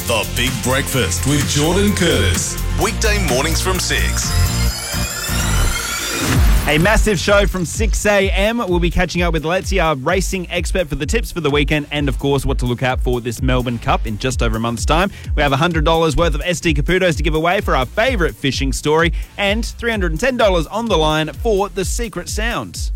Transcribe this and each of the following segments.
The Big Breakfast with Jordan Curtis. Weekday mornings from 6. A massive show from 6 a.m. We'll be catching up with Letzi, our racing expert, for the tips for the weekend and, of course, what to look out for this Melbourne Cup in just over a month's time. We have $100 worth of SD Caputos to give away for our favourite fishing story and $310 on the line for the secret sounds.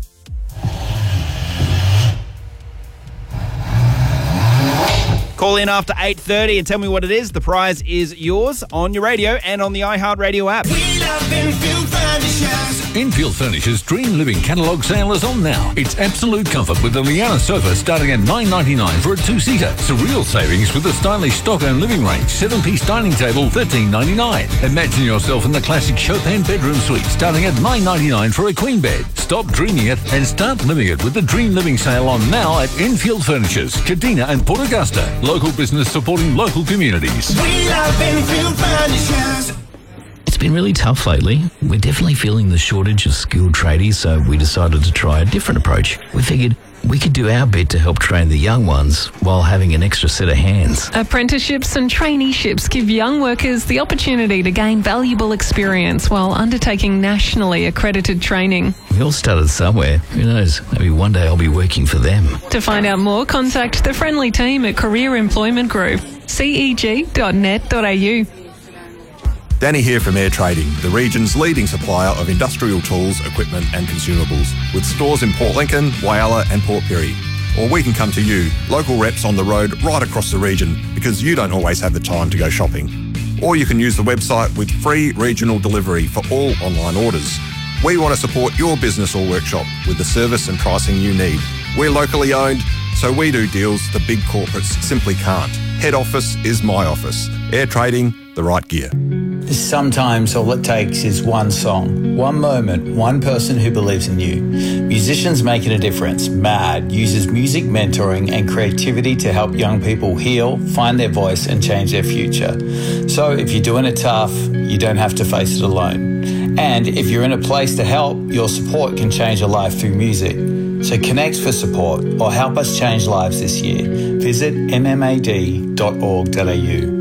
Call in after 8:30 and tell me what it is. The prize is yours on your radio and on the iHeartRadio app. We love Enfield Furnishers. Enfield Furnishers' Dream Living catalogue sale is on now. It's absolute comfort with the Liana sofa starting at $9.99 for a two-seater. Surreal savings with the stylish Stockholm living range. 7-piece dining table, $13.99. Imagine yourself in the classic Chopin bedroom suite starting at $9.99 for a queen bed. Stop dreaming it and start living it with the Dream Living sale on now at Enfield Furnishers, Kadina and Port Augusta. Local business supporting local communities. We love Enfield Furnishers. It's been really tough lately. We're definitely feeling the shortage of skilled tradies, so we decided to try a different approach. We figured we could do our bit to help train the young ones while having an extra set of hands. Apprenticeships and traineeships give young workers the opportunity to gain valuable experience while undertaking nationally accredited training. We all started somewhere. Who knows? Maybe one day I'll be working for them. To find out more, contact the friendly team at Career Employment Group, ceg.net.au. Danny here from Air Trading, the region's leading supplier of industrial tools, equipment and consumables, with stores in Port Lincoln, Whyalla and Port Pirie. Or we can come to you, local reps on the road right across the region, because you don't always have the time to go shopping. Or you can use the website with free regional delivery for all online orders. We want to support your business or workshop with the service and pricing you need. We're locally owned, so we do deals the big corporates simply can't. Head office is my office. Air Trading, the right gear. Sometimes all it takes is one song, one moment, one person who believes in you. Musicians Making a Difference, MAD, uses music mentoring and creativity to help young people heal, find their voice and change their future. So if you're doing it tough, you don't have to face it alone. And if you're in a place to help, your support can change a life through music. So connect for support or help us change lives this year. Visit mmad.org.au.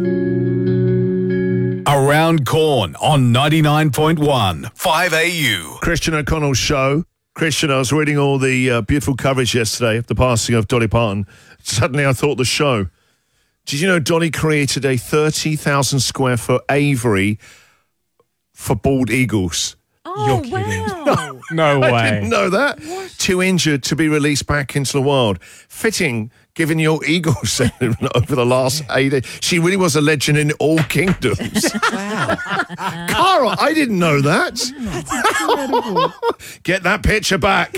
Around Corn on 99.1 5AU. Christian O'Connell's show. Christian, I was reading all the beautiful coverage yesterday of the passing of Dolly Parton. Suddenly I thought the show. Did you know Dolly created a 30,000 square foot aviary for bald eagles? Oh, You're kidding. wow. No way. I didn't know that. What? Too injured to be released back into the wild. Fitting, given your eagles over the last 8 days. She really was a legend in all kingdoms. Wow. Cara, I didn't know that. That's incredible. Get that picture back.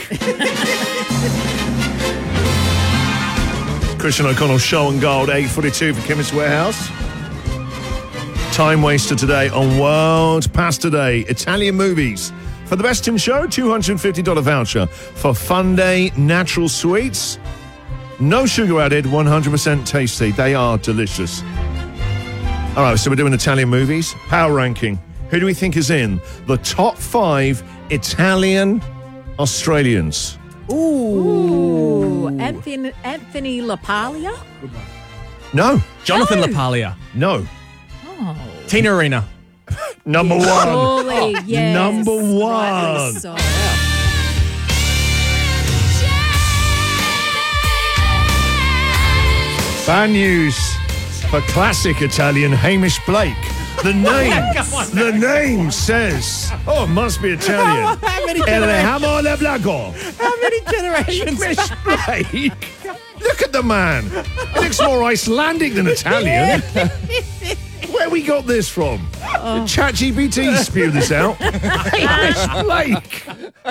Christian O'Connell, Show and Gold, 8:42 for Chemist Warehouse. Time waster today on World Pasta Day. Italian movies. For the best in show, $250 voucher. For Fun Day Natural Sweets. No sugar added, 100% tasty. They are delicious. All right, so we're doing Italian movies. Power ranking. Who do we think is in the top 5 Italian Australians? Ooh. Anthony LaPaglia? No. Jonathan LaPaglia. No. Oh. Tina Arena. Number one. Surely, yes. Number one. Rightly so. Bad news for classic Italian Hamish Blake. The name says, oh, it must be Italian. How many El generations? Hamo le Blago. How many generations? Hamish Blake. Look at the man. He looks more Icelandic than Italian. Where we got this from? ChatGPT spew this out. Hamish Blake.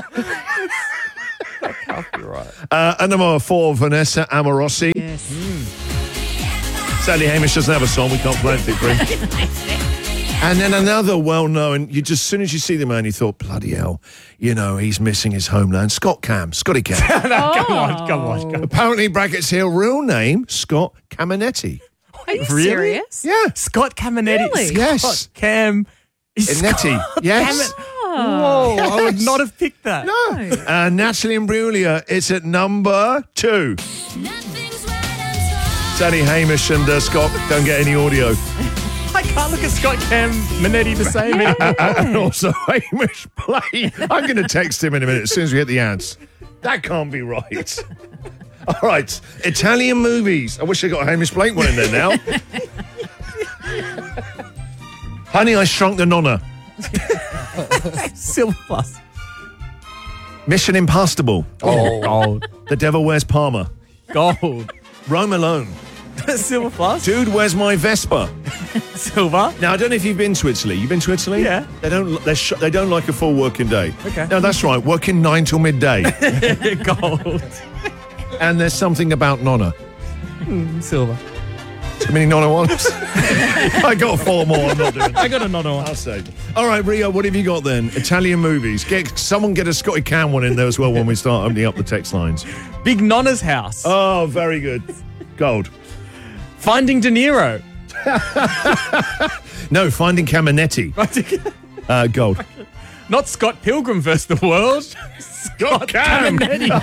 And number 4, Vanessa Amorosi. Yes. Sadly, Hamish doesn't have a song. We can't play it for him. And then another well-known, as soon as you see the man, you thought, bloody hell, he's missing his homeland. Scotty Cam. Come on. Apparently, brackets here, real name, Scott Caminetti. Are you Really? serious? Yeah. Scott Caminetti. Really? Yes. Scott Cam. Inetti. Yes. Whoa, I would not have picked that. No. Natalie Imbruglia is at number 2. Danny, Hamish and Scott don't get any audio. I can't look at Scott Cam Minetti the same. And also Hamish Play. I'm going to text him in a minute as soon as we hit the ads. That can't be right. All right, Italian movies. I wish I got a Hamish Blake one in there now. Honey, I Shrunk the Nonna. Silver Plus. Mission Impossible. Gold. The Devil Wears Parma. Gold. Rome Alone. Silver Plus. Dude, Where's My Vespa? Silver. Now, I don't know if you've been to Italy. You've been to Italy? Yeah. They don't like a full working day. Okay. No, that's right. Working 9 till midday. Gold. And there's something about Nonna. Silver. Too many Nonna ones? I got 4 more. I'm not doing it. I got another one. I'll say. All right, Rio, what have you got then? Italian movies. Someone get a Scotty Cam one in there as well when we start opening up the text lines. Big Nonna's House. Oh, very good. Gold. Finding De Niro. No, Finding Caminetti. Gold. Not Scott Pilgrim versus the World. Scott Cam.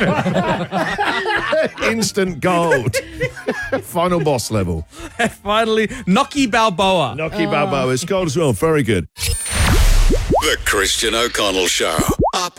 Instant gold. Final boss level. Finally, Nocky Balboa. Nocky Balboa is gold as well. Very good. The Christian O'Connell Show. Up